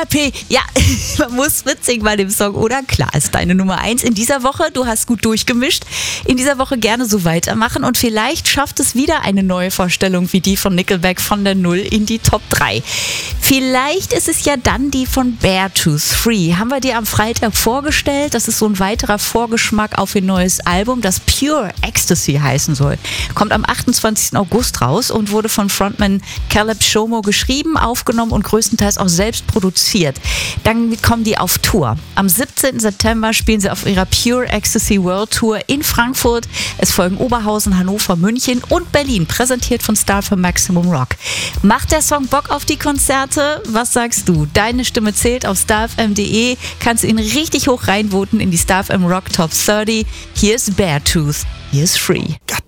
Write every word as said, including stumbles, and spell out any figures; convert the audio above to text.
P, ja, man muss mitsingen bei dem Song, oder? Klar, ist deine Nummer eins in dieser Woche. Du hast gut durchgemischt. In dieser Woche gerne so weitermachen und vielleicht schafft es wieder eine neue Vorstellung wie die von Nickelback von der Null in die Top drei. Vielleicht ist es ja dann die von Beartooth, Free. Haben wir dir am Freitag vorgestellt. Das ist so ein weiterer Vorgeschmack auf ihr neues Album, das Pure Ecstasy heißen soll. Kommt am achtundzwanzigsten August raus und wurde von Frontman Caleb Shomo geschrieben, aufgenommen und größtenteils auch selbst produziert. Dann kommen die auf Tour. Am siebzehnten September spielen sie auf ihrer Pure Ecstasy World Tour in Frankfurt. Es folgen Oberhausen, Hannover, München und Berlin, präsentiert von Star für Maximum Rock. Macht der Song Bock auf die Konzerte? Was sagst du? Deine Stimme zählt auf starfm punkt de. Kannst du ihn richtig hoch reinvoten in die StarFM Rock Top dreißig. Hier ist Beartooth. Hier ist Free.